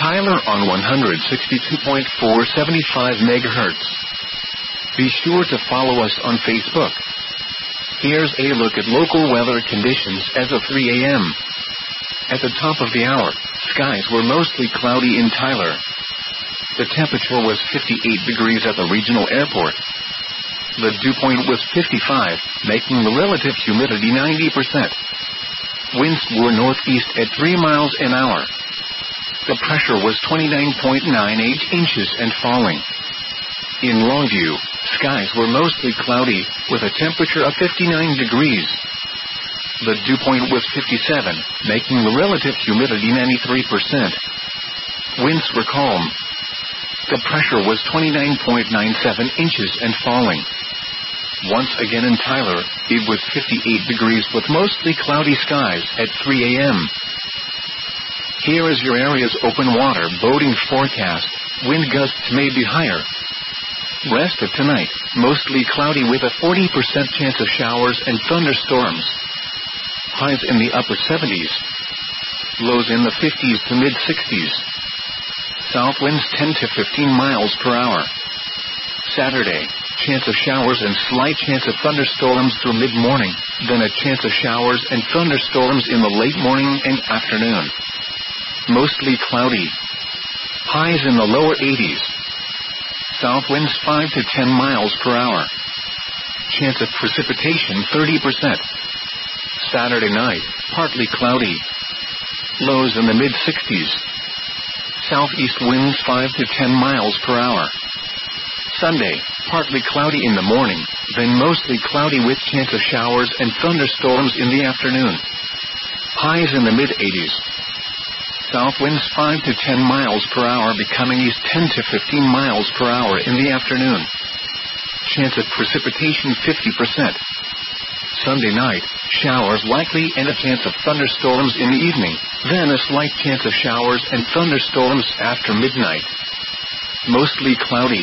Tyler on 162.475 MHz. Be sure to follow us on Facebook. Here's a look at local weather conditions as of 3 a.m. At the top of the hour, skies were mostly cloudy in Tyler. The temperature was 58 degrees at the regional airport. The dew point was 55, making the relative humidity 90%. Winds were northeast at 3 miles an hour. The pressure was 29.98 inches and falling. In Longview, skies were mostly cloudy, with a temperature of 59 degrees. The dew point was 57, making the relative humidity 93%. Winds were calm. The pressure was 29.97 inches and falling. Once again in Tyler, it was 58 degrees with mostly cloudy skies at 3 a.m. Here is your area's open water boating forecast. Wind gusts may be higher. Rest of tonight, mostly cloudy with a 40% chance of showers and thunderstorms. Highs in the upper 70s. Lows in the 50s to mid-60s. South winds 10 to 15 miles per hour. Saturday, chance of showers and slight chance of thunderstorms through mid-morning, then a chance of showers and thunderstorms in the late morning and afternoon. Mostly cloudy. Highs in the lower 80s. South winds 5 to 10 miles per hour. Chance of precipitation 30%. Saturday night, partly cloudy. Lows in the mid-60s. Southeast winds 5 to 10 miles per hour. Sunday, partly cloudy in the morning, then mostly cloudy with chance of showers and thunderstorms in the afternoon. Highs in the mid-80s. South winds 5 to 10 miles per hour becoming east 10 to 15 miles per hour in the afternoon. Chance of precipitation 50%. Sunday night, showers likely and a chance of thunderstorms in the evening, then a slight chance of showers and thunderstorms after midnight. Mostly cloudy.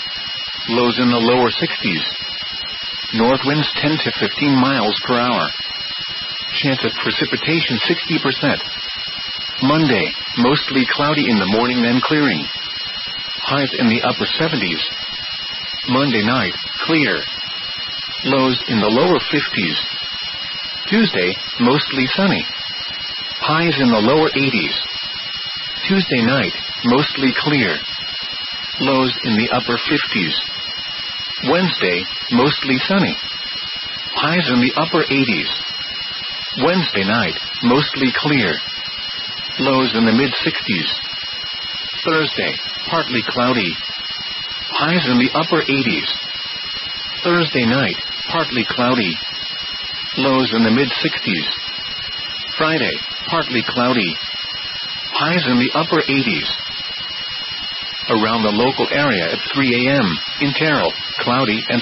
Lows in the lower 60s. North winds 10 to 15 miles per hour. Chance of precipitation 60%. Monday, mostly cloudy in the morning then clearing. Highs in the upper 70s. Monday night, clear. Lows in the lower 50s. Tuesday, mostly sunny. Highs in the lower 80s. Tuesday night, mostly clear. Lows in the upper 50s. Wednesday, mostly sunny. Highs in the upper 80s. Wednesday night, mostly clear. Lows in the mid-60s. Thursday, partly cloudy. Highs in the upper 80s. Thursday night, partly cloudy. Lows in the mid-60s. Friday, partly cloudy. Highs in the upper 80s. Around the local area at 3 a.m. in Terrell, cloudy and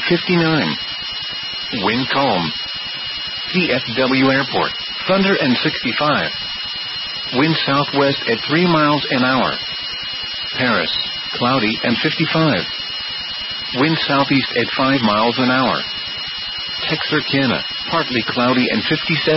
59. Wind calm. DFW Airport, thunder and 65. Wind southwest at 3 miles an hour. Paris, cloudy and 55. Wind southeast at 5 miles an hour. Texarkana, partly cloudy and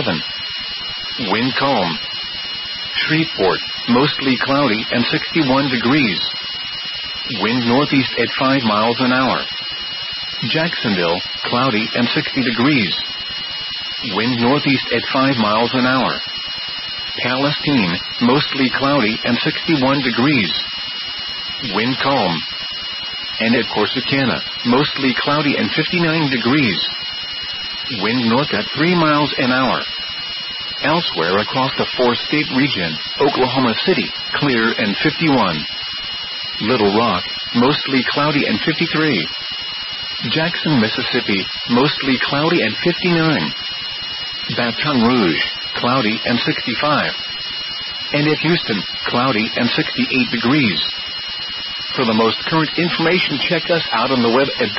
57. Wind calm. Shreveport, mostly cloudy and 61 degrees. Wind northeast at 5 miles an hour. Jacksonville, cloudy and 60 degrees. Wind northeast at 5 miles an hour. Palestine, mostly cloudy and 61 degrees. Wind calm. And at Corsicana, mostly cloudy and 59 degrees. Wind north at 3 miles an hour. Elsewhere across the four-state region, Oklahoma City, clear and 51. Little Rock, mostly cloudy and 53. Jackson, Mississippi, mostly cloudy and 59. Baton Rouge, cloudy and 65. And at Houston, cloudy and 68 degrees. For the most current information, check us out on the web at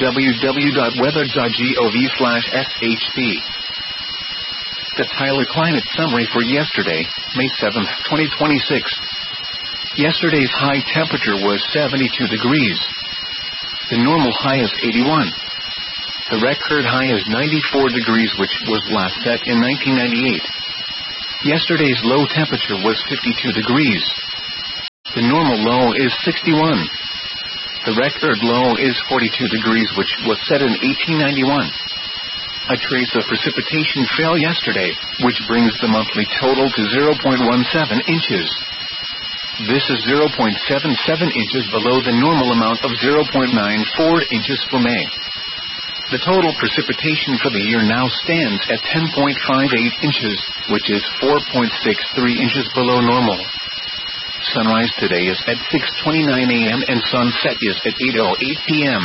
www.weather.gov/shp. The Tyler Climate Summary for yesterday, May 7, 2026. Yesterday's high temperature was 72 degrees. The normal high is 81. The record high is 94 degrees, which was last set in 1998. Yesterday's low temperature was 52 degrees. The normal low is 61. The record low is 42 degrees, which was set in 1891. A trace of precipitation fell yesterday, which brings the monthly total to 0.17 inches. This is 0.77 inches below the normal amount of 0.94 inches for May. The total precipitation for the year now stands at 10.58 inches, which is 4.63 inches below normal. Sunrise today is at 6:29 a.m. and sunset is at 8:08 p.m.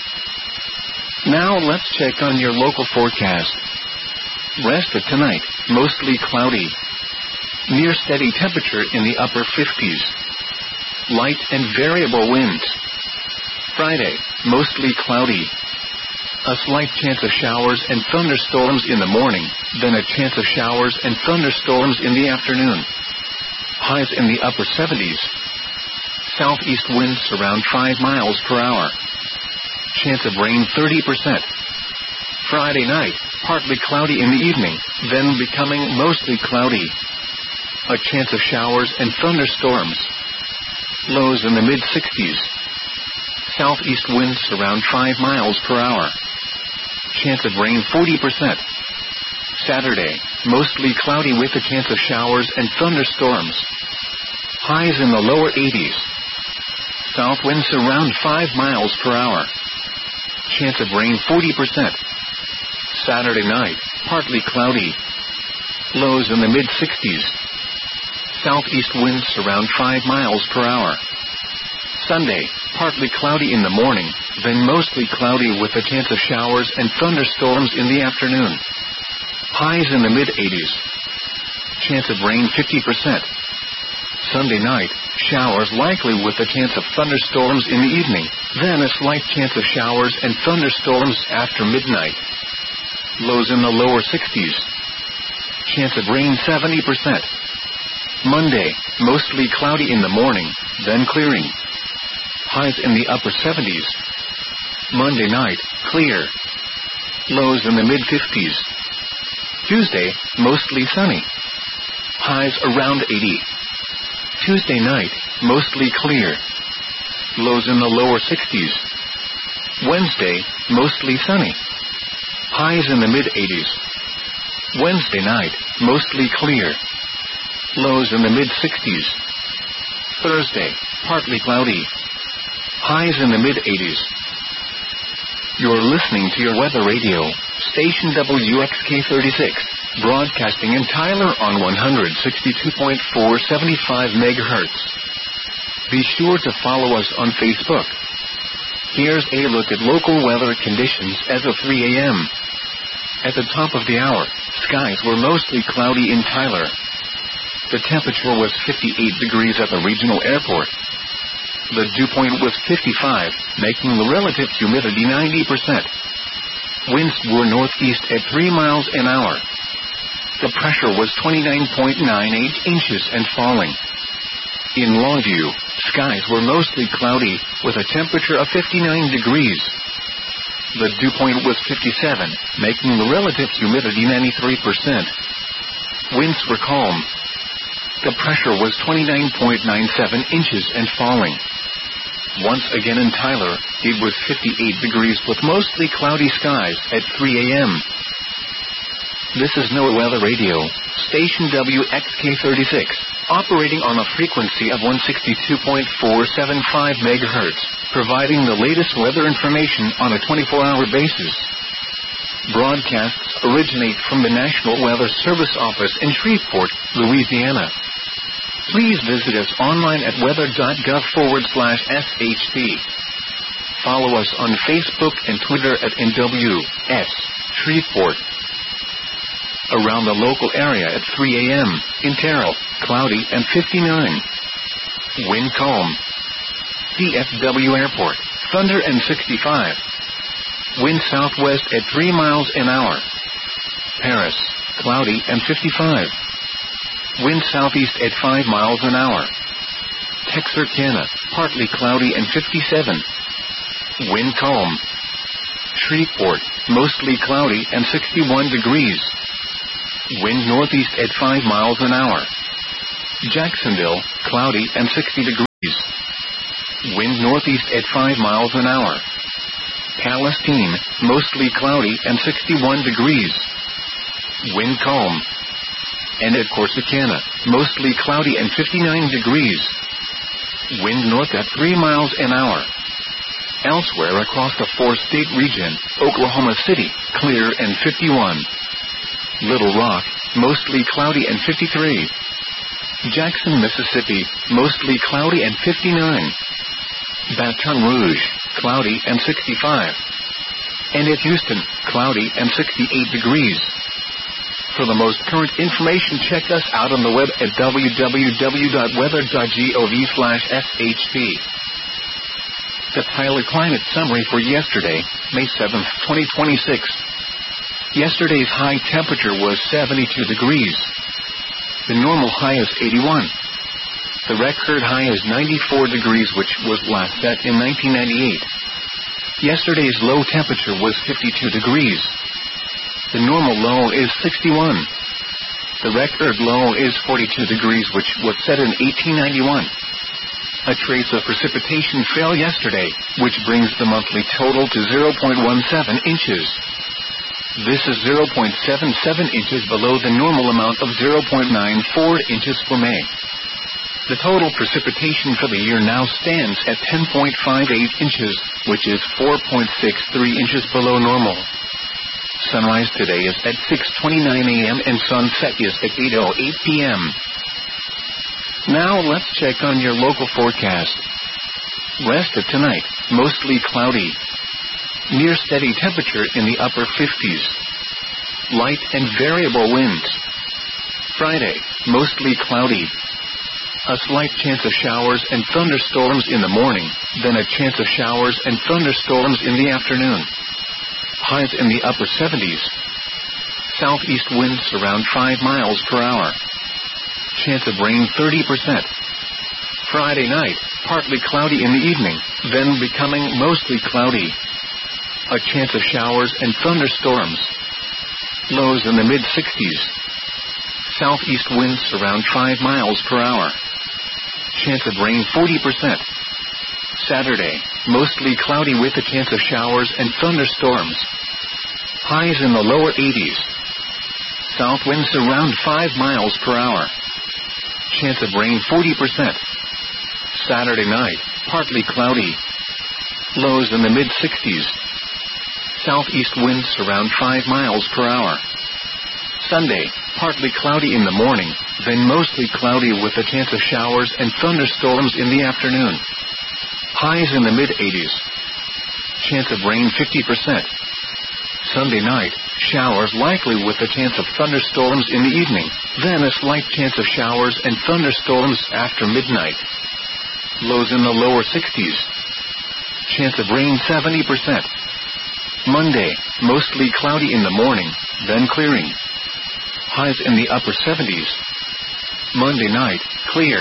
Now let's check on your local forecast. Rest of tonight, mostly cloudy. Near steady temperature in the upper 50s. Light and variable winds. Friday, mostly cloudy. A slight chance of showers and thunderstorms in the morning, then a chance of showers and thunderstorms in the afternoon. Highs in the upper 70s. Southeast winds around 5 miles per hour. Chance of rain 30%. Friday night, partly cloudy in the evening, then becoming mostly cloudy. A chance of showers and thunderstorms. Lows in the mid-60s. Southeast winds around 5 miles per hour. Chance of rain 40%. Saturday, mostly cloudy with a chance of showers and thunderstorms. Highs in the lower 80s. South winds around 5 miles per hour. Chance of rain 40%. Saturday night, partly cloudy. Lows in the mid-60s. Southeast winds around 5 miles per hour. Sunday, partly cloudy in the morning, then mostly cloudy with a chance of showers and thunderstorms in the afternoon. Highs in the mid-80s. Chance of rain 50%. Sunday night, showers likely with a chance of thunderstorms in the evening, then a slight chance of showers and thunderstorms after midnight. Lows in the lower 60s. Chance of rain 70%. Monday, mostly cloudy in the morning, then clearing. Highs in the upper 70s. Monday night, clear. Lows in the mid-50s. Tuesday, mostly sunny. Highs around 80. Tuesday night, mostly clear. Lows in the lower 60s. Wednesday, mostly sunny. Highs in the mid-80s. Wednesday night, mostly clear. Lows in the mid-60s. Thursday, partly cloudy. Highs in the mid-80s. You're listening to your weather radio, station WXK36, broadcasting in Tyler on 162.475 MHz. Be sure to follow us on Facebook. Here's a look at local weather conditions as of 3 a.m. At the top of the hour, skies were mostly cloudy in Tyler. The temperature was 58 degrees at the regional airport. The dew point was 55, making the relative humidity 90%. Winds were northeast at 3 miles an hour. The pressure was 29.98 inches and falling. In Longview, skies were mostly cloudy, with a temperature of 59 degrees. The dew point was 57, making the relative humidity 93%. Winds were calm. The pressure was 29.97 inches and falling. Once again in Tyler, it was 58 degrees with mostly cloudy skies at 3 a.m. This is NOAA Weather Radio, station WXK36, operating on a frequency of 162.475 MHz, providing the latest weather information on a 24-hour basis. Broadcasts originate from the National Weather Service office in Shreveport, Louisiana. Please visit us online at weather.gov/SHP. Follow us on Facebook and Twitter at NWS Shreveport. Around the local area at 3 a.m. in Terrell, cloudy and 59. Wind calm. DFW Airport, thunder and 65. Wind southwest at 3 miles an hour. Paris, cloudy and 55. Wind southeast at 5 miles an hour. Texarkana, partly cloudy and 57. Wind calm. Shreveport, mostly cloudy and 61 degrees. Wind northeast at 5 miles an hour. Jacksonville, cloudy and 60 degrees. Wind northeast at 5 miles an hour. Palestine, mostly cloudy and 61 degrees. Wind calm. And at Corsicana, mostly cloudy and 59 degrees. Wind north at 3 miles an hour. Elsewhere across the 4-state region, Oklahoma City, clear and 51. Little Rock, mostly cloudy and 53. Jackson, Mississippi, mostly cloudy and 59. Baton Rouge, cloudy and 65. And at Houston, cloudy and 68 degrees. For the most current information, check us out on the web at www.weather.gov/shp. The Tyler Climate Summary for yesterday, May 7, 2026. Yesterday's high temperature was 72 degrees. The normal high is 81. The record high is 94 degrees, which was last set in 1998. Yesterday's low temperature was 52 degrees. The normal low is 61. The record low is 42 degrees, which was set in 1891. A trace of precipitation fell yesterday, which brings the monthly total to 0.17 inches. This is 0.77 inches below the normal amount of 0.94 inches for May. The total precipitation for the year now stands at 10.58 inches, which is 4.63 inches below normal. Sunrise today is at 6:29 a.m. and sunset is at 8:08 p.m. Now let's check on your local forecast. Rest of tonight, mostly cloudy. Near steady temperature in the upper 50s. Light and variable winds. Friday, mostly cloudy. A slight chance of showers and thunderstorms in the morning, then a chance of showers and thunderstorms in the afternoon. Highs in the upper 70s. Southeast winds around 5 miles per hour. Chance of rain 30%. Friday night, partly cloudy in the evening, then becoming mostly cloudy. A chance of showers and thunderstorms. Lows in the mid-60s. Southeast winds around 5 miles per hour. Chance of rain 40%. Saturday, mostly cloudy with a chance of showers and thunderstorms. Highs in the lower 80s. South winds around 5 miles per hour. Chance of rain 40%. Saturday night, partly cloudy. Lows in the mid-60s. Southeast winds around 5 miles per hour. Sunday, partly cloudy in the morning, then mostly cloudy with a chance of showers and thunderstorms in the afternoon. Highs in the mid-80s. Chance of rain 50%. Sunday night, showers likely with a chance of thunderstorms in the evening, then a slight chance of showers and thunderstorms after midnight. Lows in the lower 60s. Chance of rain 70%. Monday, mostly cloudy in the morning, then clearing. Highs in the upper 70s. Monday night, clear.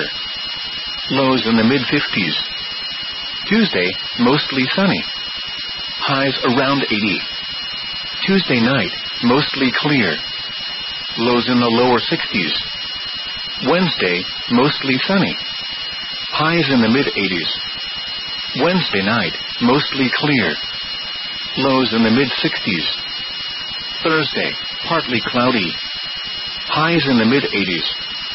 Lows in the mid-50s. Tuesday, mostly sunny. Highs around 80. Tuesday night, mostly clear. Lows in the lower 60s. Wednesday, mostly sunny. Highs in the mid-80s. Wednesday night, mostly clear. Lows in the mid-60s. Thursday, partly cloudy. Highs in the mid-80s.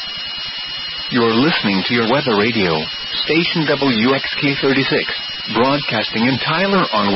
You're listening to your weather radio, station WXK36, broadcasting in Tyler on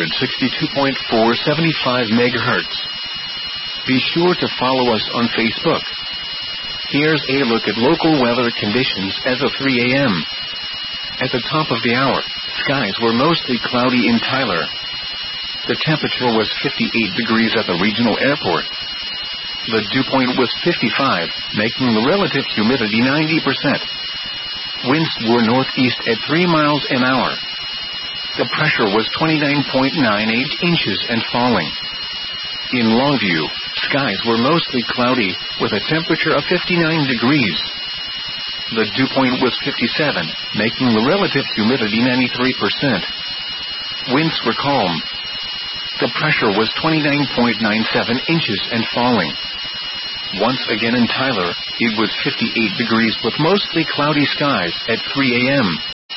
162.475 MHz. Be sure to follow us on Facebook. Here's a look at local weather conditions as of 3 a.m. At the top of the hour, skies were mostly cloudy in Tyler. The temperature was 58 degrees at the regional airport. The dew point was 55, making the relative humidity 90%. Winds were northeast at 3 miles an hour. The pressure was 29.98 inches and falling. In Longview, skies were mostly cloudy, with a temperature of 59 degrees. The dew point was 57, making the relative humidity 93%. Winds were calm. The pressure was 29.97 inches and falling. Once again in Tyler, it was 58 degrees with mostly cloudy skies at 3 a.m.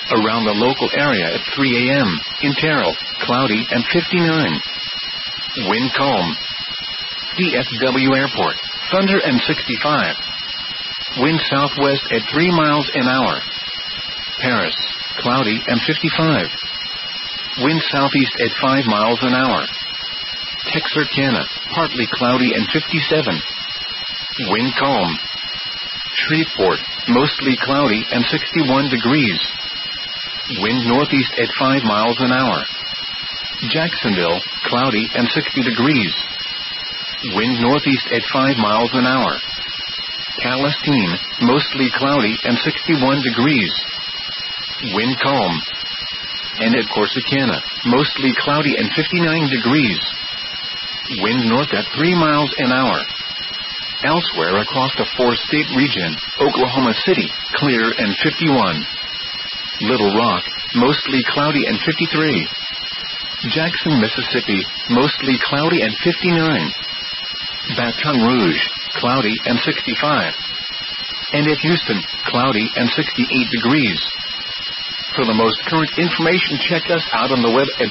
Around the local area at 3 a.m., in Terrell, cloudy and 59. Wind calm. DFW Airport, thunder and 65. Wind southwest at 3 miles an hour. Paris, cloudy and 55. Wind southeast at 5 miles an hour. Texarkana, partly cloudy and 57. Wind calm. Shreveport, mostly cloudy and 61 degrees. Wind northeast at 5 miles an hour. Jacksonville, cloudy and 60 degrees. Wind northeast at 5 miles an hour. Palestine, mostly cloudy and 61 degrees. Wind calm. And at Corsicana, mostly cloudy and 59 degrees. Wind north at 3 miles an hour. Elsewhere across the 4-state region, Oklahoma City, clear and 51. Little Rock, mostly cloudy and 53. Jackson, Mississippi, mostly cloudy and 59. Baton Rouge, cloudy and 65. And at Houston, cloudy and 68 degrees. For the most current information, check us out on the web at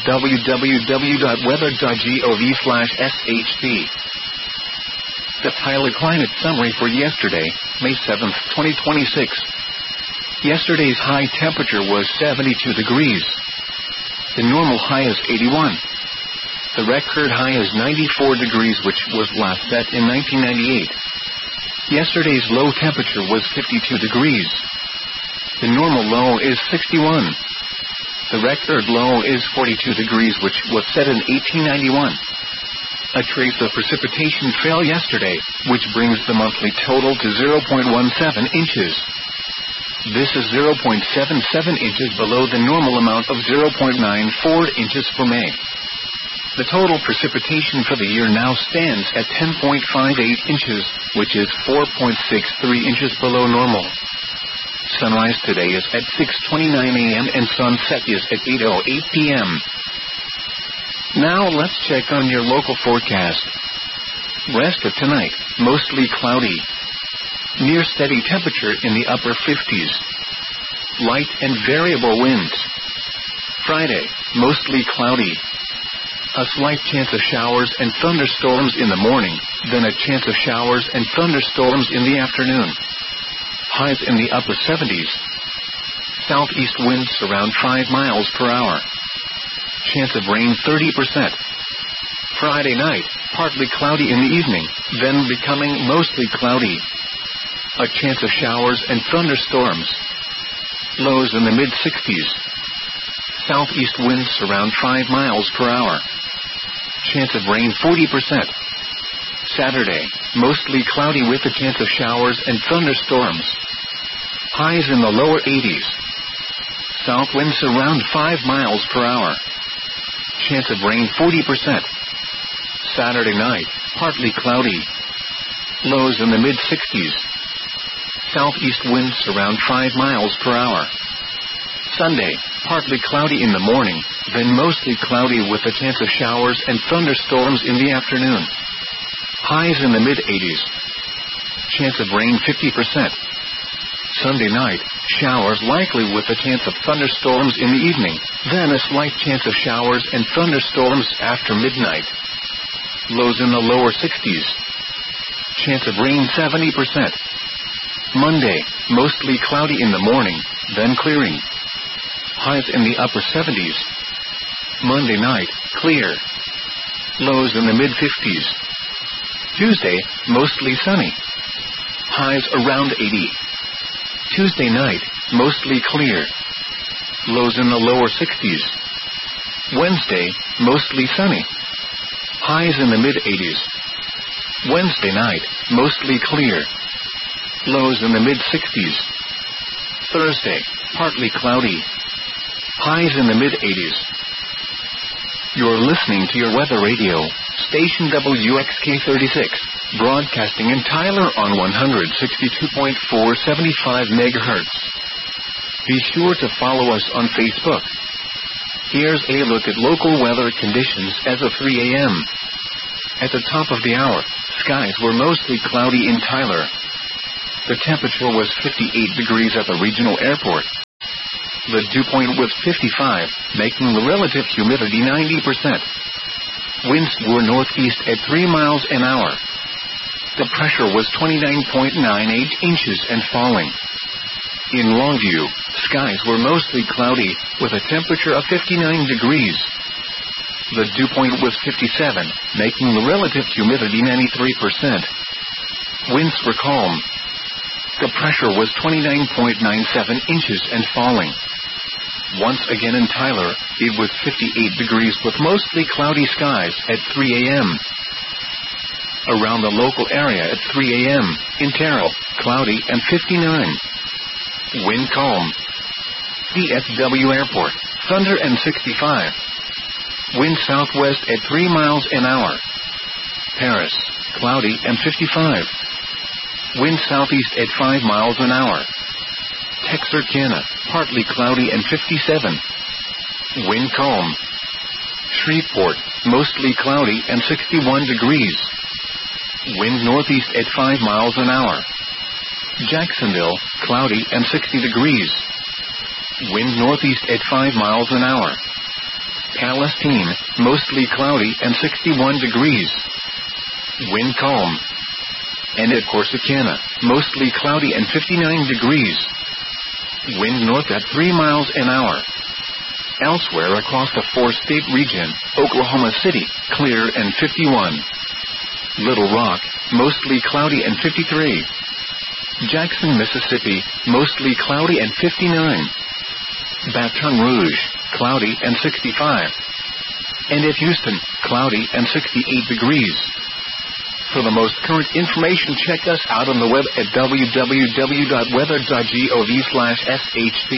www.weather.gov/shp. The Tyler Climate Summary for yesterday, May 7, 2026. Yesterday's high temperature was 72 degrees. The normal high is 81. The record high is 94 degrees, which was last set in 1998. Yesterday's low temperature was 52 degrees. The normal low is 61. The record low is 42 degrees, which was set in 1891. A trace of precipitation fell yesterday, which brings the monthly total to 0.17 inches. This is 0.77 inches below the normal amount of 0.94 inches for May. The total precipitation for the year now stands at 10.58 inches, which is 4.63 inches below normal. Sunrise today is at 6:29 a.m. and sunset is at 8:08 p.m. Now let's check on your local forecast. Rest of tonight, mostly cloudy. Near steady temperature in the upper 50s. Light and variable winds. Friday, mostly cloudy. A slight chance of showers and thunderstorms in the morning, then a chance of showers and thunderstorms in the afternoon. Highs in the upper 70s. Southeast winds around 5 miles per hour. Chance of rain 30%. Friday night, partly cloudy in the evening, then becoming mostly cloudy. A chance of showers and thunderstorms. Lows in the mid-60s. Southeast winds around 5 miles per hour. Chance of rain 40%. Saturday, mostly cloudy with a chance of showers and thunderstorms. Highs in the lower 80s. South winds around 5 miles per hour. Chance of rain 40%. Saturday night, partly cloudy. Lows in the mid-60s. Southeast winds around 5 miles per hour. Sunday, partly cloudy in the morning, then mostly cloudy with a chance of showers and thunderstorms in the afternoon. Highs in the mid-80s. Chance of rain 50%. Sunday night, showers likely with a chance of thunderstorms in the evening, then a slight chance of showers and thunderstorms after midnight. Lows in the lower 60s. Chance of rain 70%. Monday, mostly cloudy in the morning, then clearing. Highs in the upper 70s. Monday night, clear. Lows in the mid-50s. Tuesday, mostly sunny. Highs around 80. Tuesday night, mostly clear. Lows in the lower 60s. Wednesday, mostly sunny. Highs in the mid-80s. Wednesday night, mostly clear. Lows in the mid-60s. Thursday, partly cloudy. Highs in the mid-80s. You're listening to your weather radio, station WXK36, broadcasting in Tyler on 162.475 MHz. Be sure to follow us on Facebook. Here's a look at local weather conditions as of 3 a.m. At the top of the hour, skies were mostly cloudy in Tyler. The temperature was 58 degrees at the regional airport. The dew point was 55, making the relative humidity 90%. Winds were northeast at 3 miles an hour. The pressure was 29.98 inches and falling. In Longview, skies were mostly cloudy, with a temperature of 59 degrees. The dew point was 57, making the relative humidity 93%. Winds were calm. The pressure was 29.97 inches and falling. Once again in Tyler, it was 58 degrees with mostly cloudy skies at 3 a.m. Around the local area at 3 a.m., in Terrell, cloudy and 59. Wind calm. DFW Airport, thunder and 65. Wind southwest at 3 miles an hour. Paris, cloudy and 55. Wind southeast at 5 miles an hour. Texarkana, partly cloudy and 57. Wind calm. Shreveport, mostly cloudy and 61 degrees. Wind northeast at 5 miles an hour. Jacksonville, cloudy and 60 degrees. Wind northeast at 5 miles an hour. Palestine, mostly cloudy and 61 degrees. Wind calm. And at Corsicana, mostly cloudy and 59 degrees. Wind north at 3 miles an hour. Elsewhere across the 4-state region, Oklahoma City, clear and 51. Little Rock, mostly cloudy and 53. Jackson, Mississippi, mostly cloudy and 59. Baton Rouge, cloudy and 65. And at Houston, cloudy and 68 degrees. For the most current information, check us out on the web at www.weather.gov/shp.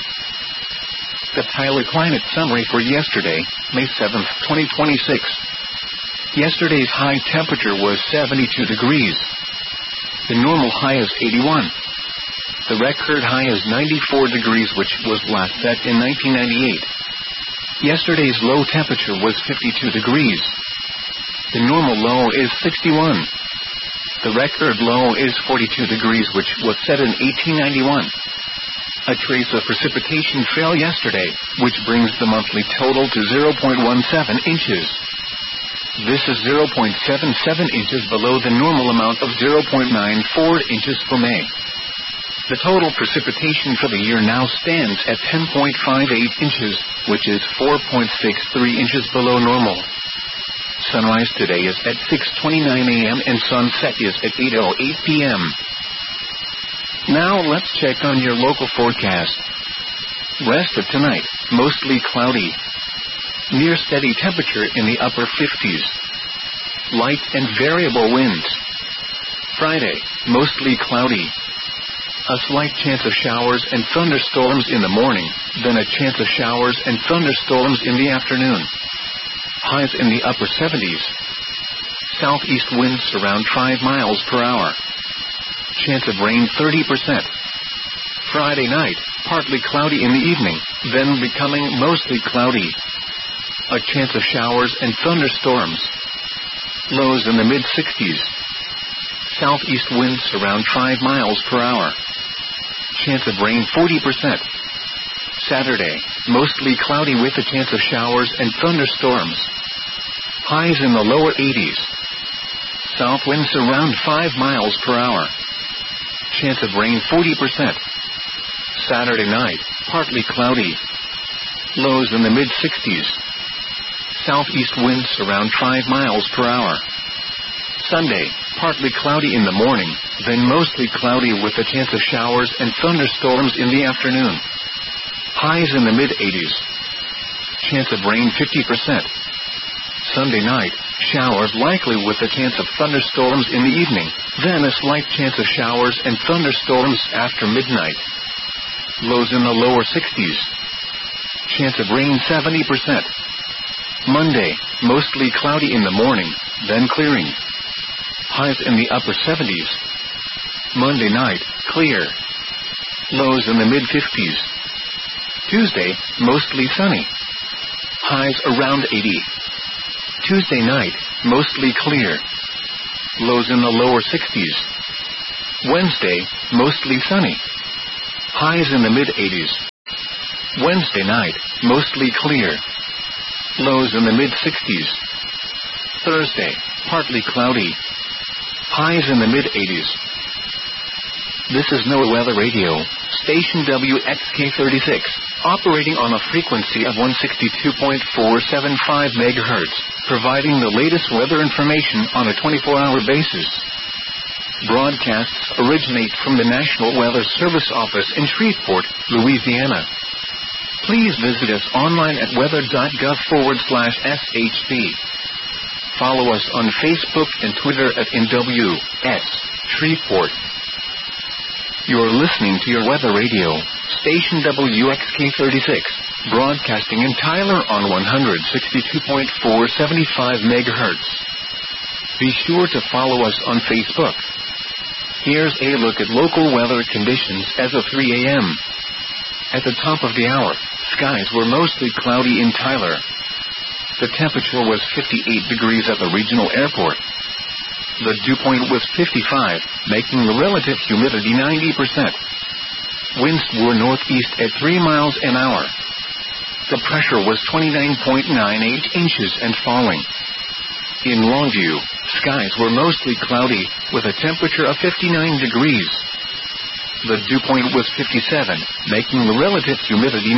The Tyler Climate Summary for yesterday, May 7, 2026. Yesterday's high temperature was 72 degrees. The normal high is 81. The record high is 94 degrees, which was last set in 1998. Yesterday's low temperature was 52 degrees. The normal low is 61. The record low is 42 degrees, which was set in 1891. A trace of precipitation fell yesterday, which brings the monthly total to 0.17 inches. This is 0.77 inches below the normal amount of 0.94 inches for May. The total precipitation for the year now stands at 10.58 inches, which is 4.63 inches below normal. Sunrise today is at 6:29 a.m. and sunset is at 8:08 p.m. Now let's check on your local forecast. Rest of tonight, mostly cloudy. Near steady temperature in the upper 50s. Light and variable winds. Friday, mostly cloudy. A slight chance of showers and thunderstorms in the morning, then a chance of showers and thunderstorms in the afternoon. Highs in the upper 70s. Southeast winds around 5 miles per hour. Chance of rain 30%. Friday night, partly cloudy in the evening, then becoming mostly cloudy. A chance of showers and thunderstorms. Lows in the mid-60s. Southeast winds around 5 miles per hour. Chance of rain 40%. Saturday, mostly cloudy with a chance of showers and thunderstorms. Highs in the lower 80s. South winds around 5 miles per hour. Chance of rain 40%. Saturday night, partly cloudy. Lows in the mid-60s. Southeast winds around 5 miles per hour. Sunday, partly cloudy in the morning, then mostly cloudy with a chance of showers and thunderstorms in the afternoon. Highs in the mid-80s. Chance of rain 50%. Sunday night, showers likely with a chance of thunderstorms in the evening, then a slight chance of showers and thunderstorms after midnight. Lows in the lower 60s. Chance of rain 70%. Monday, mostly cloudy in the morning, then clearing. Highs in the upper 70s. Monday night, clear. Lows in the mid-50s. Tuesday, mostly sunny. Highs around 80. Tuesday night, mostly clear. Lows in the lower 60s. Wednesday, mostly sunny. Highs in the mid-80s. Wednesday night, mostly clear. Lows in the mid-60s. Thursday, partly cloudy. Highs in the mid-80s. This is NOAA Weather Radio, station WXK36, operating on a frequency of 162.475 MHz, providing the latest weather information on a 24-hour basis. Broadcasts originate from the National Weather Service office in Shreveport, Louisiana. Please visit us online at weather.gov/SHP. Follow us on Facebook and Twitter at NWS Shreveport. You're listening to your weather radio, station WXK36, broadcasting in Tyler on 162.475 MHz. Be sure to follow us on Facebook. Here's a look at local weather conditions as of 3 a.m. At the top of the hour, skies were mostly cloudy in Tyler. The temperature was 58 degrees at the regional airport. The dew point was 55, making the relative humidity 90%. Winds were northeast at 3 miles an hour. The pressure was 29.98 inches and falling. In Longview, skies were mostly cloudy, with a temperature of 59 degrees. The dew point was 57, making the relative humidity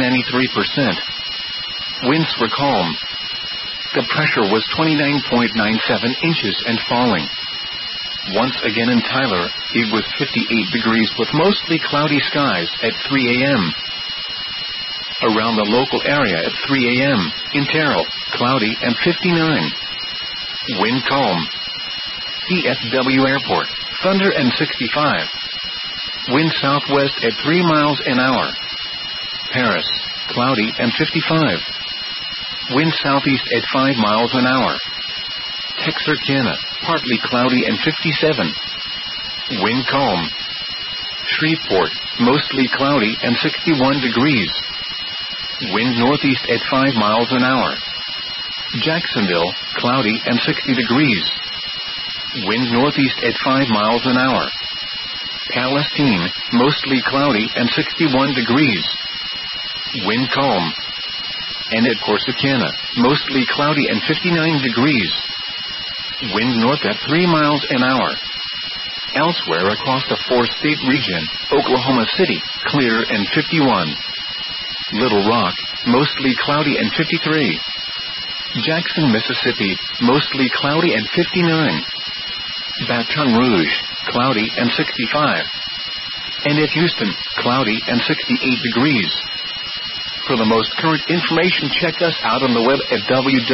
93%. Winds were calm. The pressure was 29.97 inches and falling. Once again in Tyler, it was 58 degrees with mostly cloudy skies at 3 a.m. Around the local area at 3 a.m., in Terrell, cloudy and 59. Wind calm. DFW Airport, thunder and 65. Wind southwest at 3 miles an hour. Paris, cloudy and 55. Wind southeast at 5 miles an hour. Texarkana, partly cloudy and 57. Wind calm. Shreveport, mostly cloudy and 61 degrees. Wind northeast at 5 miles an hour. Jacksonville, cloudy and 60 degrees. Wind northeast at 5 miles an hour. Palestine, mostly cloudy and 61 degrees. Wind calm. And at Corsicana, mostly cloudy and 59 degrees. Wind north at 3 miles an hour. Elsewhere across the four-state region, Oklahoma City, clear and 51. Little Rock, mostly cloudy and 53. Jackson, Mississippi, mostly cloudy and 59. Baton Rouge, cloudy and 65. And at Houston, cloudy and 68 degrees. For the most current information, check us out on the web at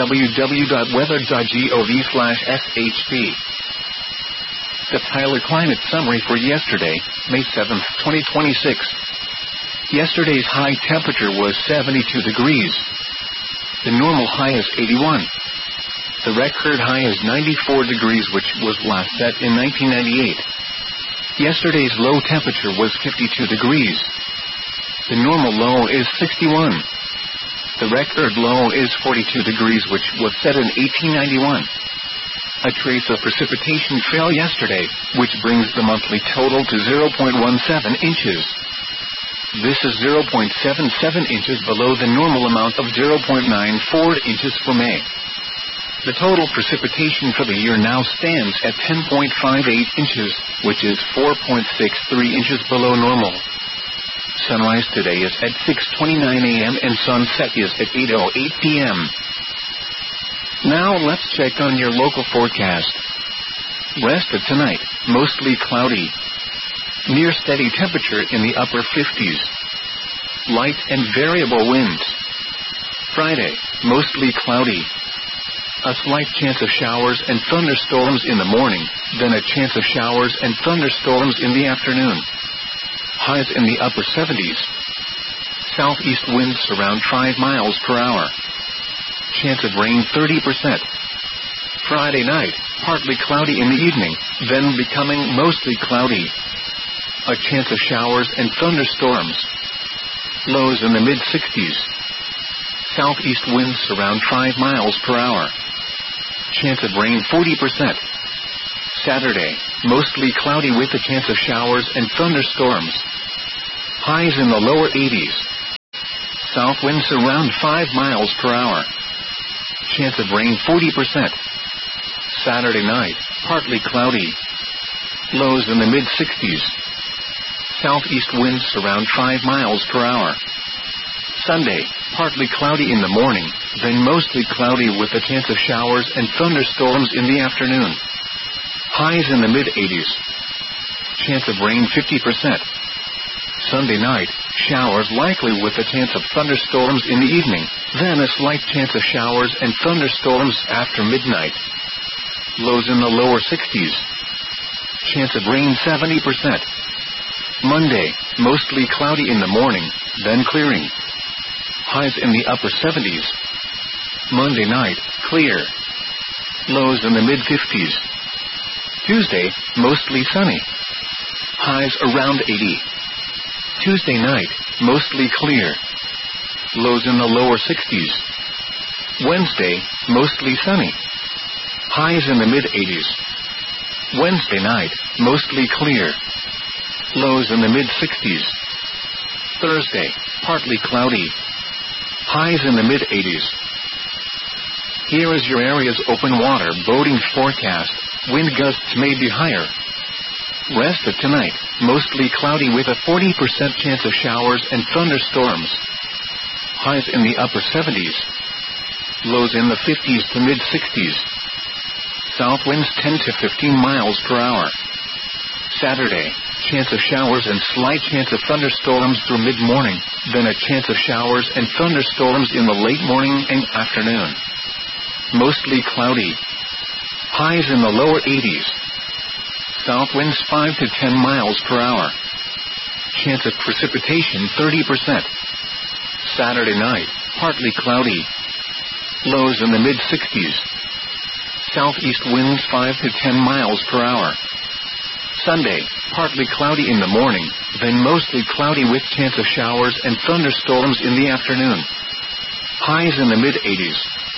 www.weather.gov/SHP. The Tyler Climate Summary for yesterday, May 7th, 2026. Yesterday's high temperature was 72 degrees. The normal high is 81. The record high is 94 degrees, which was last set in 1998. Yesterday's low temperature was 52 degrees. The normal low is 61. The record low is 42 degrees, which was set in 1891. A trace of precipitation fell yesterday, which brings the monthly total to 0.17 inches. This is 0.77 inches below the normal amount of 0.94 inches for May. The total precipitation for the year now stands at 10.58 inches, which is 4.63 inches below normal. Sunrise today is at 6:29 a.m. and sunset is at 8:08 p.m. Now let's check on your local forecast. West of tonight, mostly cloudy. Near steady temperature in the upper 50s. Light and variable winds. Friday, mostly cloudy. A slight chance of showers and thunderstorms in the morning, then a chance of showers and thunderstorms in the afternoon. Highs in the upper 70s. Southeast winds around 5 miles per hour. Chance of rain 30%. Friday night, partly cloudy in the evening, then becoming mostly cloudy. A chance of showers and thunderstorms. Lows in the mid-60s. Southeast winds around 5 miles per hour. Chance of rain 40%. Saturday, mostly cloudy with a chance of showers and thunderstorms. Highs in the lower 80s. South winds around 5 miles per hour. Chance of rain 40%. Saturday night, partly cloudy. Lows in the mid-60s. Southeast winds around 5 miles per hour. Sunday, partly cloudy in the morning, then mostly cloudy with a chance of showers and thunderstorms in the afternoon. Highs in the mid-80s. Chance of rain 50%. Sunday night, showers likely with a chance of thunderstorms in the evening, then a slight chance of showers and thunderstorms after midnight. Lows in the lower 60s. Chance of rain 70%. Monday, mostly cloudy in the morning, then clearing. Highs in the upper 70s. Monday night, clear. Lows in the mid-50s. Tuesday, mostly sunny. Highs around 80. Tuesday night, mostly clear. Lows in the lower 60s. Wednesday, mostly sunny. Highs in the mid-80s. Wednesday night, mostly clear. Lows in the mid-60s. Thursday, partly cloudy. Highs in the mid-80s. Here is your area's open water boating forecast. Wind gusts may be higher. Rest of tonight, mostly cloudy with a 40% chance of showers and thunderstorms. Highs in the upper 70s. Lows in the 50s to mid-60s. South winds 10 to 15 miles per hour. Saturday, chance of showers and slight chance of thunderstorms through mid-morning, then a chance of showers and thunderstorms in the late morning and afternoon. Mostly cloudy. Highs in the lower 80s. South winds 5 to 10 miles per hour. Chance of precipitation 30%. Saturday night, partly cloudy. Lows in the mid-60s. Southeast winds 5 to 10 miles per hour. Sunday, partly cloudy in the morning, then mostly cloudy with chance of showers and thunderstorms in the afternoon. Highs in the mid-80s.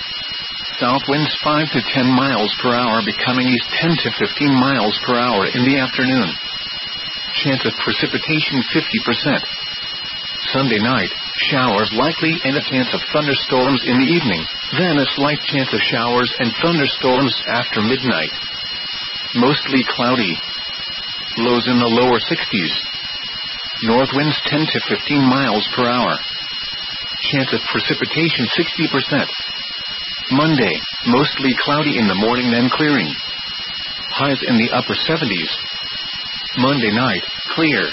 South winds 5 to 10 miles per hour becoming east 10 to 15 miles per hour in the afternoon. Chance of precipitation 50%. Sunday night, showers likely and a chance of thunderstorms in the evening, then a slight chance of showers and thunderstorms after midnight. Mostly cloudy. Lows in the lower 60s. North winds 10 to 15 miles per hour. Chance of precipitation 60%. Monday, mostly cloudy in the morning then clearing. Highs in the upper 70s. Monday night, clear.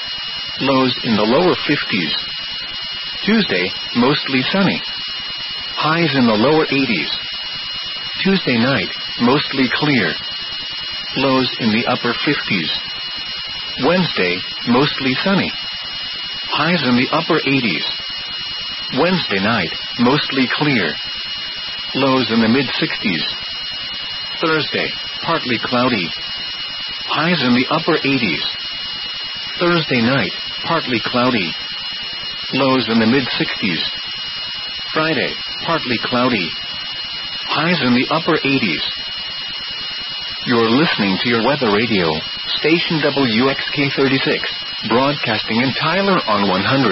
Lows in the lower 50s. Tuesday, mostly sunny. Highs in the lower 80s. Tuesday night, mostly clear. Lows in the upper 50s. Wednesday, mostly sunny. Highs in the upper 80s. Wednesday night, mostly clear. Lows in the mid-60s. Thursday, partly cloudy. Highs in the upper 80s. Thursday night, partly cloudy. Lows in the mid-60s. Friday, partly cloudy. Highs in the upper 80s. You're listening to your weather radio, station WXK36, broadcasting in Tyler on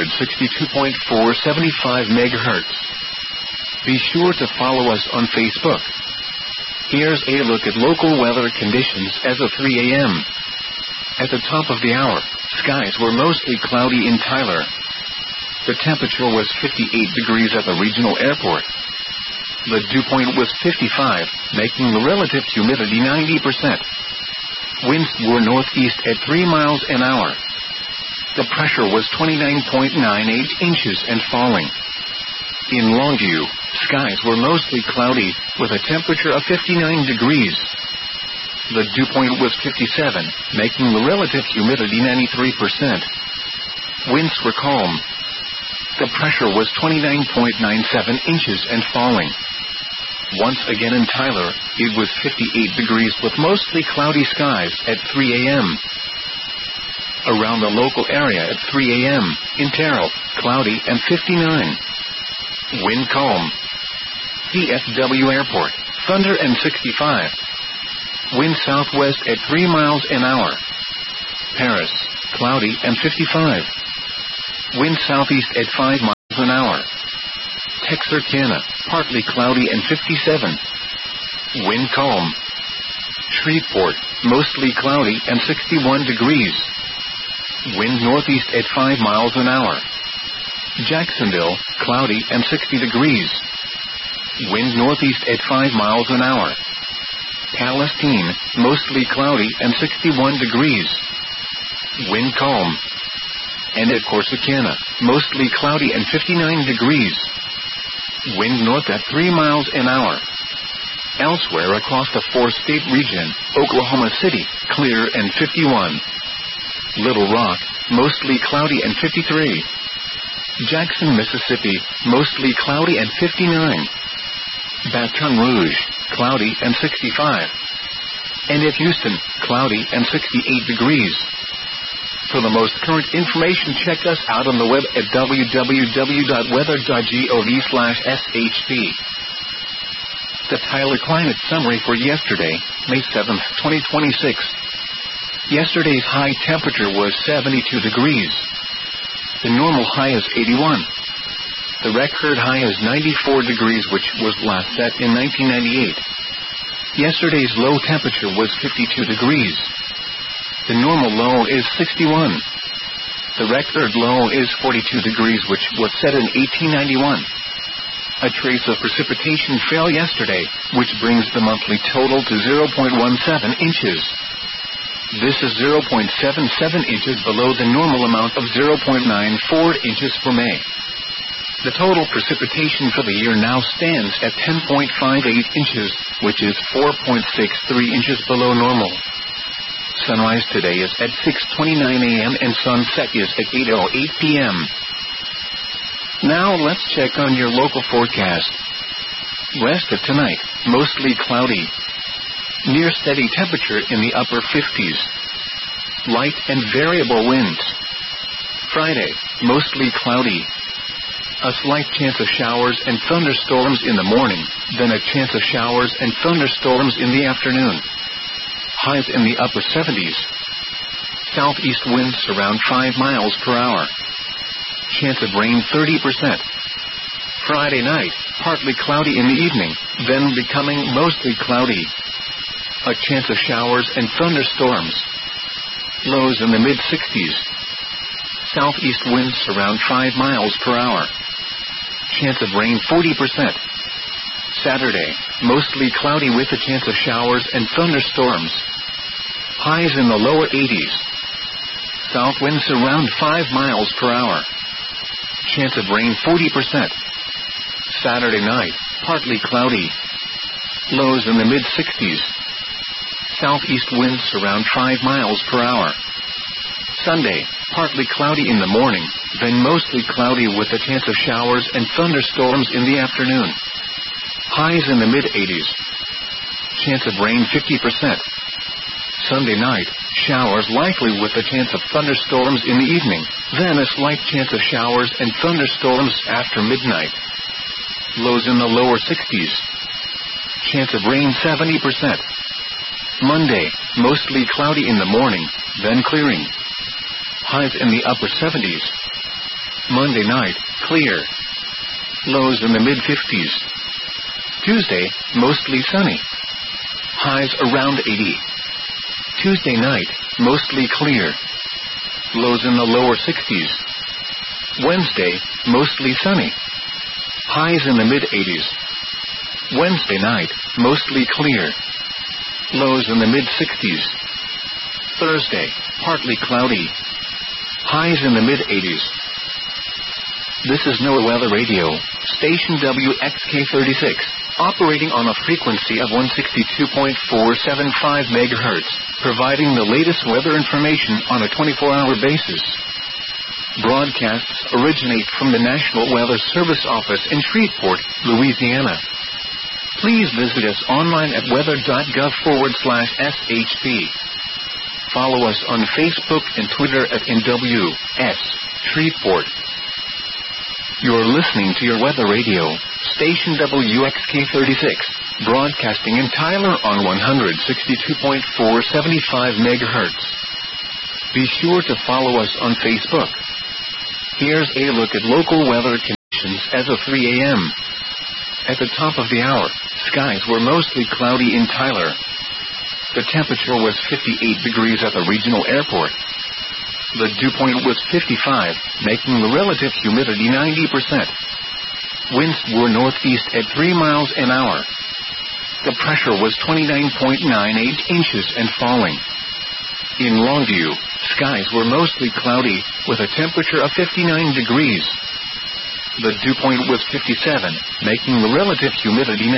162.475 MHz. Be sure to follow us on Facebook. Here's a look at local weather conditions as of 3 a.m. At the top of the hour, skies were mostly cloudy in Tyler. The temperature was 58 degrees at the regional airport. The dew point was 55, making the relative humidity 90%. Winds were northeast at 3 miles an hour. The pressure was 29.98 inches and falling. In Longview, skies were mostly cloudy, with a temperature of 59 degrees. The dew point was 57, making the relative humidity 93%. Winds were calm. The pressure was 29.97 inches and falling. Once again in Tyler, it was 58 degrees with mostly cloudy skies at 3 a.m. Around the local area at 3 a.m., in Terrell, cloudy and 59. Wind calm. DFW Airport, thunder and 65. Wind southwest at 3 miles an hour. Paris, cloudy and 55. Wind southeast at 5 miles an hour. Texarkana, partly cloudy and 57. Wind calm. Shreveport, mostly cloudy and 61 degrees. Wind northeast at 5 miles an hour. Jacksonville, cloudy and 60 degrees. Wind northeast at 5 miles an hour. Palestine, mostly cloudy and 61 degrees. Wind calm. And at Corsicana, mostly cloudy and 59 degrees. Wind north at 3 miles an hour. Elsewhere across the 4-state region, Oklahoma City, clear and 51. Little Rock, mostly cloudy and 53. Jackson, Mississippi, mostly cloudy and 59. Baton Rouge, cloudy and 65. And at Houston, cloudy and 68 degrees. For the most current information, check us out on the web at www.weather.gov/shp. The Tyler Climate Summary for yesterday, May 7, 2026. Yesterday's high temperature was 72 degrees. The normal high is 81. The record high is 94 degrees, which was last set in 1998. Yesterday's low temperature was 52 degrees. The normal low is 61. The record low is 42 degrees, which was set in 1891. A trace of precipitation fell yesterday, which brings the monthly total to 0.17 inches. This is 0.77 inches below the normal amount of 0.94 inches for May. The total precipitation for the year now stands at 10.58 inches, which is 4.63 inches below normal. Sunrise today is at 6:29 a.m. and sunset is at 8:08 p.m. Now let's check on your local forecast. Rest of tonight, mostly cloudy. Near steady temperature in the upper 50s. Light and variable winds. Friday, mostly cloudy. A slight chance of showers and thunderstorms in the morning, then a chance of showers and thunderstorms in the afternoon. Highs in the upper 70s. Southeast winds around 5 miles per hour. Chance of rain 30%. Friday night, partly cloudy in the evening, then becoming mostly cloudy. A chance of showers and thunderstorms. Lows in the mid-60s. Southeast winds around 5 miles per hour. Chance of rain 40%. Saturday, mostly cloudy with a chance of showers and thunderstorms. Highs in the lower 80s. South winds around 5 miles per hour. Chance of rain 40%. Saturday night, partly cloudy. Lows in the mid-60s. Southeast winds around 5 miles per hour. Sunday, partly cloudy in the morning, then mostly cloudy with a chance of showers and thunderstorms in the afternoon. Highs in the mid-80s. Chance of rain 50%. Sunday night, showers likely with a chance of thunderstorms in the evening, then a slight chance of showers and thunderstorms after midnight. Lows in the lower 60s. Chance of rain 70%. Monday, mostly cloudy in the morning, then clearing. Highs in the upper 70s. Monday night, clear. Lows in the mid-50s. Tuesday, mostly sunny. Highs around 80. Tuesday night, mostly clear. Lows in the lower 60s. Wednesday, mostly sunny. Highs in the mid-80s. Wednesday night, mostly clear. Lows in the mid-60s. Thursday, partly cloudy. Highs in the mid-80s. This is NOAA Weather Radio, station WXK36, operating on a frequency of 162.475 MHz, providing the latest weather information on a 24-hour basis. Broadcasts originate from the National Weather Service office in Shreveport, Louisiana. Please visit us online at weather.gov/SHP. Follow us on Facebook and Twitter at NWS Shreveport. You're listening to your weather radio, station WXK36, broadcasting in Tyler on 162.475 MHz. Be sure to follow us on Facebook. Here's a look at local weather conditions. conditions as of 3 a.m. At the top of the hour, skies were mostly cloudy in Tyler. The temperature was 58 degrees at the regional airport. The dew point was 55, making the relative humidity 90%. Winds were northeast at 3 miles an hour. The pressure was 29.98 inches and falling. In Longview, skies were mostly cloudy, with a temperature of 59 degrees. The dew point was 57, making the relative humidity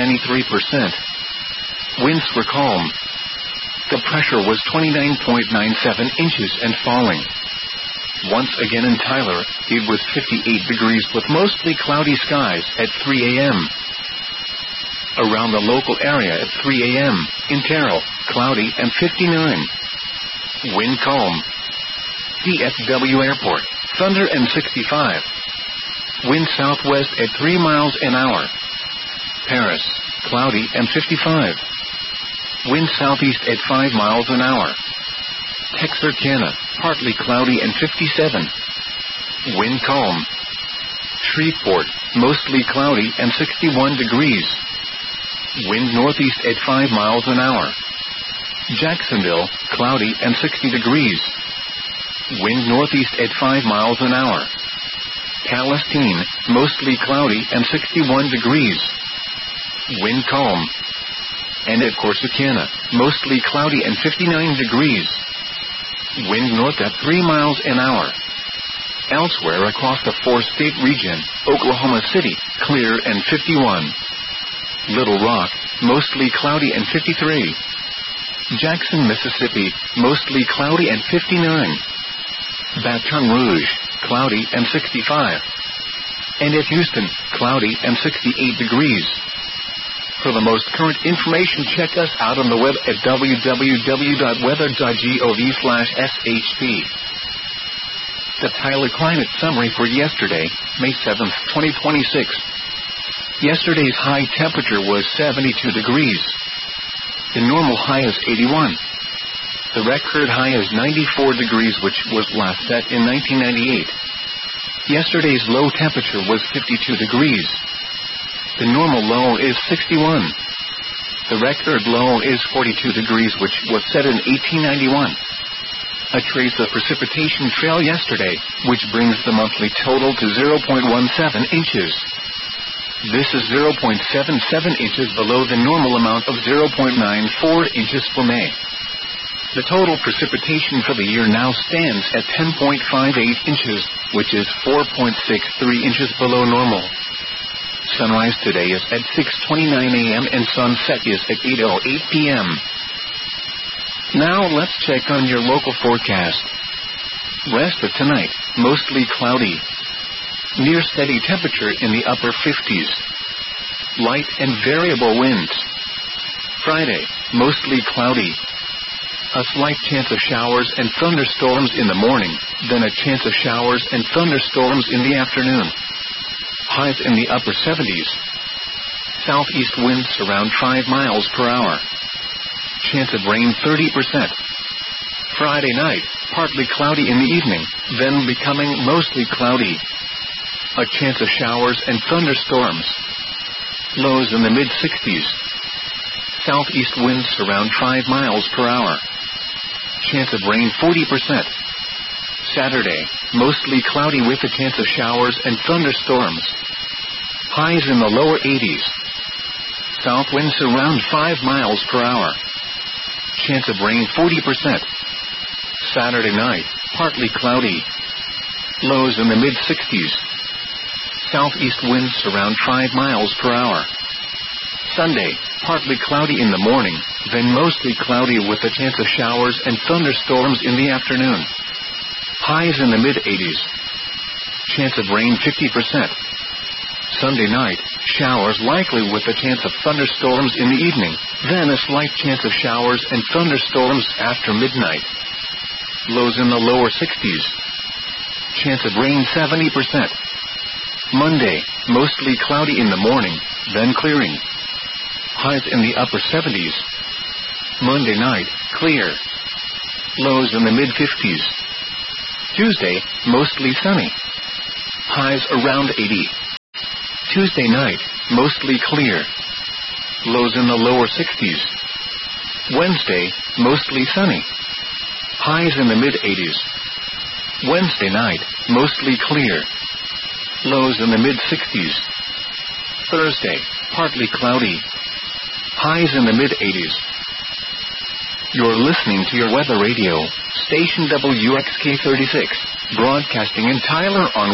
93%. Winds were calm. The pressure was 29.97 inches and falling. Once again in Tyler, it was 58 degrees with mostly cloudy skies at 3 a.m. Around the local area at 3 a.m., in Terrell, cloudy and 59. Wind calm. DFW Airport, thunder and 65. Wind southwest at 3 miles an hour. Paris, cloudy and 55. Wind southeast at 5 miles an hour. Texarkana, partly cloudy and 57. Wind calm. Shreveport, mostly cloudy and 61 degrees. Wind northeast at 5 miles an hour. Jacksonville, cloudy and 60 degrees. Wind northeast at 5 miles an hour. Palestine, mostly cloudy and 61 degrees. Wind calm. And at Corsicana, mostly cloudy and 59 degrees. Wind north at 3 miles an hour. Elsewhere across the 4-state region, Oklahoma City, clear and 51. Little Rock, mostly cloudy and 53. Jackson, Mississippi, mostly cloudy and 59. Baton Rouge, cloudy and 65. And at Houston, cloudy and 68 degrees. For the most current information, check us out on the web at www.weather.gov/shp. The Tyler Climate Summary for yesterday, May 7th, 2026. Yesterday's high temperature was 72 degrees. The normal high is 81. The record high is 94 degrees, which was last set in 1998. Yesterday's low temperature was 52 degrees. The normal low is 61. The record low is 42 degrees, which was set in 1891. A trace of precipitation fell yesterday, which brings the monthly total to 0.17 inches. This is 0.77 inches below the normal amount of 0.94 inches for May. The total precipitation for the year now stands at 10.58 inches, which is 4.63 inches below normal. Sunrise today is at 6:29 a.m. and sunset is at 8:08 p.m. Now let's check on your local forecast. Rest of tonight, mostly cloudy. Near steady temperature in the upper 50s. Light and variable winds. Friday, mostly cloudy. A slight chance of showers and thunderstorms in the morning, then a chance of showers and thunderstorms in the afternoon. Highs in the upper 70s. Southeast winds around 5 miles per hour. Chance of rain 30%. Friday night, partly cloudy in the evening, then becoming mostly cloudy. A chance of showers and thunderstorms. Lows in the mid-60s. Southeast winds around 5 miles per hour. Chance of rain 40%. Saturday, mostly cloudy with a chance of showers and thunderstorms. Highs in the lower 80s. South winds around 5 miles per hour. Chance of rain 40%. Saturday night, partly cloudy. Lows in the mid-60s. Southeast winds around 5 miles per hour. Sunday, partly cloudy in the morning, then mostly cloudy with a chance of showers and thunderstorms in the afternoon. Highs in the mid-80s. Chance of rain 50%. Sunday night, showers likely with a chance of thunderstorms in the evening, then a slight chance of showers and thunderstorms after midnight. Lows in the lower 60s. Chance of rain 70%. Monday, mostly cloudy in the morning, then clearing. Highs in the upper 70s. Monday night, clear. Lows in the mid-50s. Tuesday, mostly sunny. Highs around 80. Tuesday night, mostly clear. Lows in the lower 60s. Wednesday, mostly sunny. Highs in the mid-80s. Wednesday night, mostly clear. Lows in the mid-60s. Thursday, partly cloudy. Highs in the mid-80s. You're listening to your weather radio, station WXK36, broadcasting in Tyler on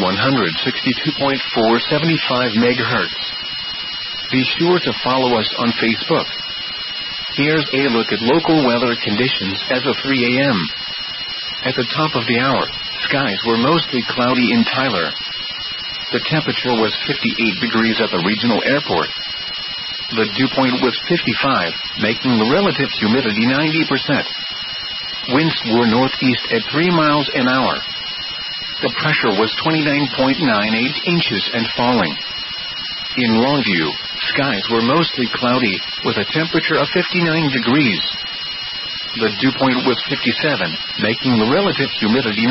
162.475 MHz. Be sure to follow us on Facebook. Here's a look at local weather conditions as of 3 a.m. At the top of the hour, skies were mostly cloudy in Tyler. The temperature was 58 degrees at the regional airport. The dew point was 55, making the relative humidity 90%. Winds were northeast at 3 miles an hour. The pressure was 29.98 inches and falling. In Longview, skies were mostly cloudy, with a temperature of 59 degrees. The dew point was 57, making the relative humidity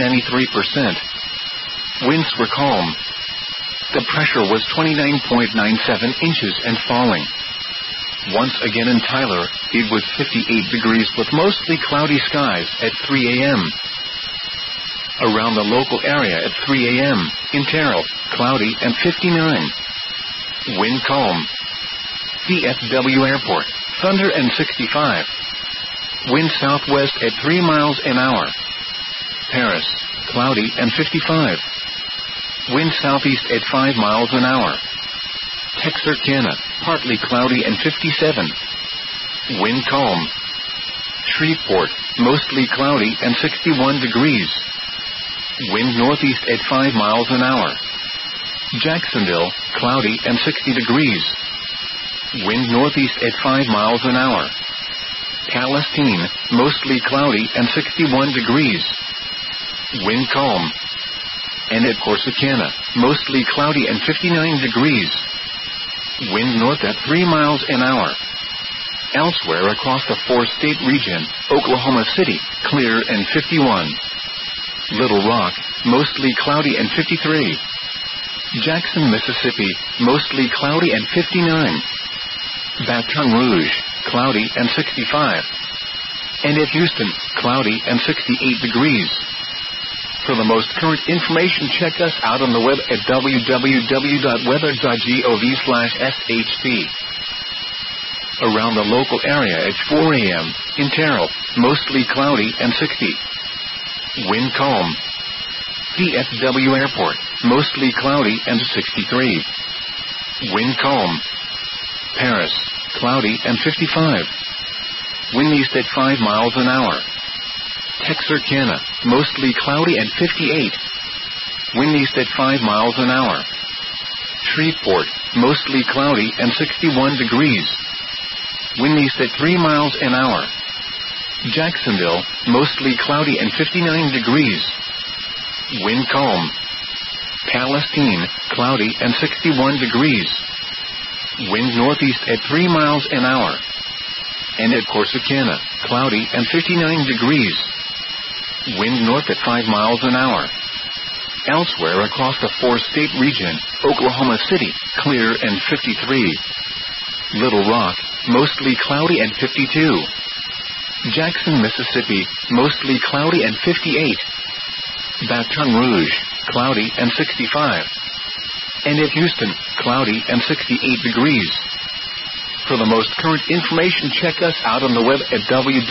93%. Winds were calm. The pressure was 29.97 inches and falling. Once again in Tyler, it was 58 degrees with mostly cloudy skies at 3 a.m. Around the local area at 3 a.m., in Terrell, cloudy and 59. Wind calm. DFW Airport, thunder and 65. Wind southwest at 3 miles an hour. Paris, cloudy and 55. Wind southeast at 5 miles an hour. Texarkana, partly cloudy and 57. Wind calm. Shreveport, mostly cloudy and 61 degrees. Wind northeast at 5 miles an hour. Jacksonville, cloudy and 60 degrees. Wind northeast at 5 miles an hour. Palestine, mostly cloudy and 61 degrees. Wind calm. And at Corsicana, mostly cloudy and 59 degrees. Wind north at 3 miles an hour. Elsewhere across the four-state region, Oklahoma City, clear and 51. Little Rock, mostly cloudy and 53. Jackson, Mississippi, mostly cloudy and 59. Baton Rouge, cloudy and 65. And at Houston, cloudy and 68 degrees. For the most current information, check us out on the web at www.weather.gov/shp. Around the local area at 4 a.m., in Terrell, mostly cloudy and 60. Wind calm. DFW Airport, mostly cloudy and 63. Wind calm. Paris, cloudy and 55. Wind east at 5 miles an hour. Texarkana, mostly cloudy and 58. Wind east at 5 miles an hour. Shreveport, mostly cloudy and 61 degrees. Wind east at 3 miles an hour. Jacksonville, mostly cloudy and 59 degrees. Wind calm. Palestine, cloudy and 61 degrees. Wind northeast at 3 miles an hour. And at Corsicana, cloudy and 59 degrees. Wind north at 5 miles an hour. Elsewhere across the four-state region, Oklahoma City, clear and 53. Little Rock, mostly cloudy and 52. Jackson, Mississippi, mostly cloudy and 58. Baton Rouge, cloudy and 65. And at Houston, cloudy and 68 degrees. For the most current information, check us out on the web at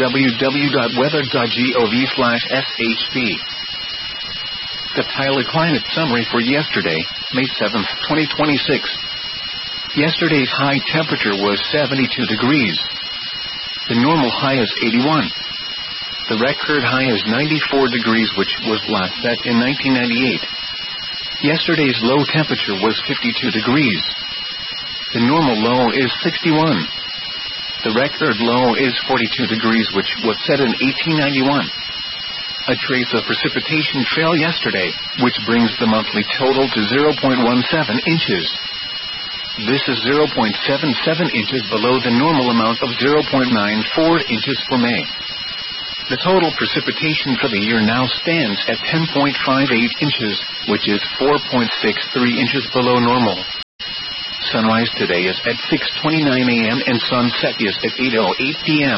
www.weather.gov/shp. The Tyler Climate Summary for yesterday, May 7th, 2026. Yesterday's high temperature was 72 degrees. The normal high is 81. The record high is 94 degrees, which was last set in 1998. Yesterday's low temperature was 52 degrees. The normal low is 61. The record low is 42 degrees, which was set in 1891. A trace of precipitation fell yesterday, which brings the monthly total to 0.17 inches. This is 0.77 inches below the normal amount of 0.94 inches for May. The total precipitation for the year now stands at 10.58 inches, which is 4.63 inches below normal. sunrise today is at 6:29 a.m. and sunset is at 8:08 p.m.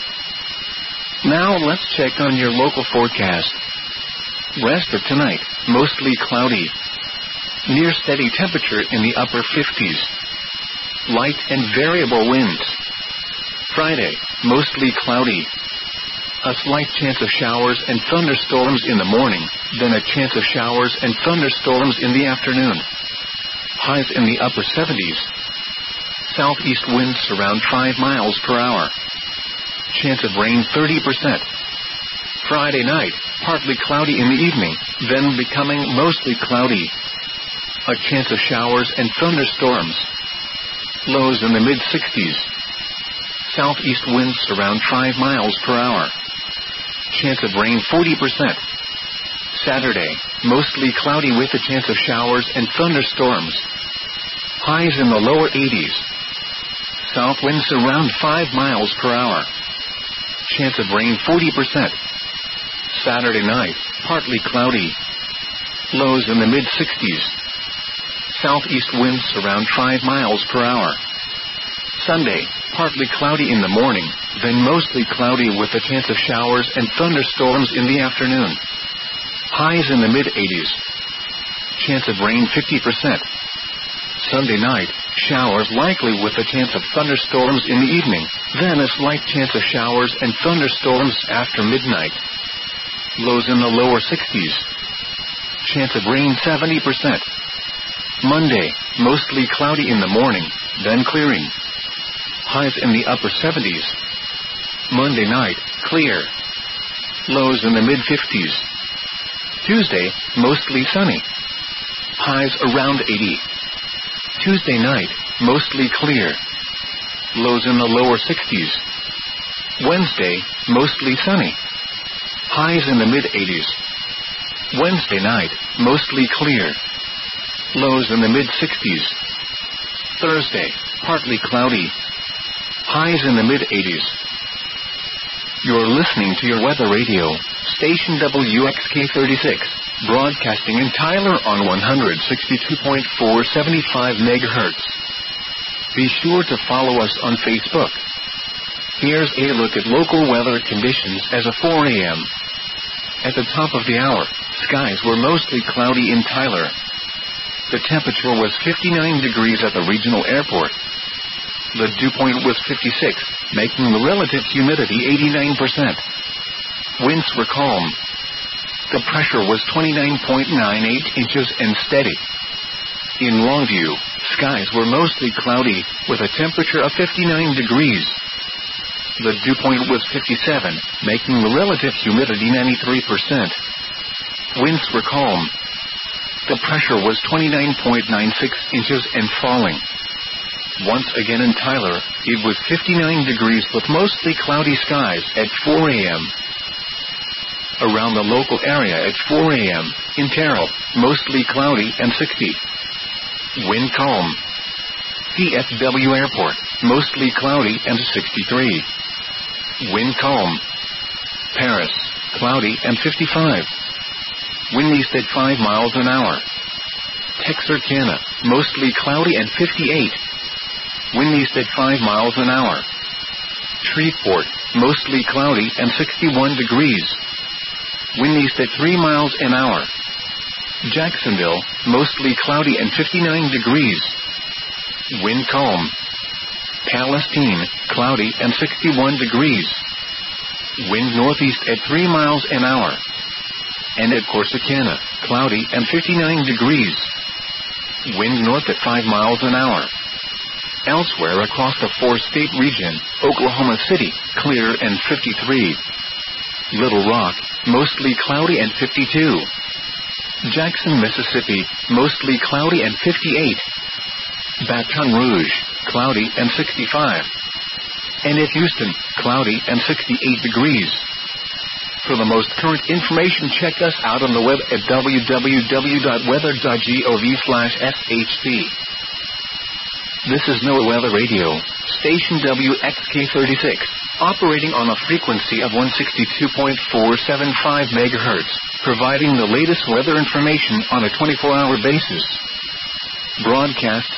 Now let's check on your local forecast. Rest of tonight, mostly cloudy. Near steady temperature in the upper 50s. Light and variable winds. Friday, mostly cloudy. A slight chance of showers and thunderstorms in the morning, then a chance of showers and thunderstorms in the afternoon. Highs in the upper 70s. Southeast winds around 5 miles per hour. Chance of rain 30%. Friday night, partly cloudy in the evening, then becoming mostly cloudy. A chance of showers and thunderstorms. Lows in the mid-60s. Southeast winds around 5 miles per hour. Chance of rain 40%. Saturday, mostly cloudy with a chance of showers and thunderstorms. Highs in the lower 80s. South winds around 5 miles per hour. Chance of rain 40%. Saturday night, partly cloudy. Lows in the mid-60s. Southeast winds around 5 miles per hour. Sunday, partly cloudy in the morning, then mostly cloudy with a chance of showers and thunderstorms in the afternoon. Highs in the mid-80s. Chance of rain 50%. Sunday night, showers likely with a chance of thunderstorms in the evening, then a slight chance of showers and thunderstorms after midnight. Lows in the lower 60s. Chance of rain 70%. Monday, mostly cloudy in the morning, then clearing. Highs in the upper 70s. Monday night, clear. Lows in the mid-50s. Tuesday, mostly sunny. Highs around 80. Tuesday night, mostly clear. Lows in the lower 60s. Wednesday, mostly sunny. Highs in the mid-80s. Wednesday night, mostly clear. Lows in the mid-60s. Thursday, partly cloudy. Highs in the mid-80s. You're listening to your weather radio, station WXK36, broadcasting in Tyler on 162.475 MHz. Be sure to follow us on Facebook. Here's a look at local weather conditions as of 4 a.m. At the top of the hour, skies were mostly cloudy in Tyler. The temperature was 59 degrees at the regional airport. The dew point was 56, making the relative humidity 89%. Winds were calm. The pressure was 29.98 inches and steady. In Longview, skies were mostly cloudy, with a temperature of 59 degrees. The dew point was 57, making the relative humidity 93%. Winds were calm. The pressure was 29.96 inches and falling. Once again in Tyler, it was 59 degrees with mostly cloudy skies at 4 a.m. Around the local area at 4 a.m., in Terrell, mostly cloudy and 60. Wind calm. DFW Airport, mostly cloudy and 63. Wind calm. Paris, cloudy and 55. Wind east at 5 miles an hour. Texarkana, mostly cloudy and 58. Wind east at 5 miles an hour. Shreveport, mostly cloudy and 61 degrees. Wind east at 3 miles an hour. Jacksonville, mostly cloudy and 59 degrees. Wind calm. Palestine, cloudy and 61 degrees. Wind northeast at 3 miles an hour. And at Corsicana, cloudy and 59 degrees. Wind north at 5 miles an hour. Elsewhere across the 4-state region, Oklahoma City, clear and 53. Little Rock, mostly cloudy and 52. Jackson, Mississippi, mostly cloudy and 58. Baton Rouge, cloudy and 65. And at Houston, cloudy and 68 degrees. For the most current information, check us out on the web at www.weather.gov/shp. This is NOAA Weather Radio, station WXK36, operating on a frequency of 162.475 MHz, providing the latest weather information on a 24-hour basis. Broadcasts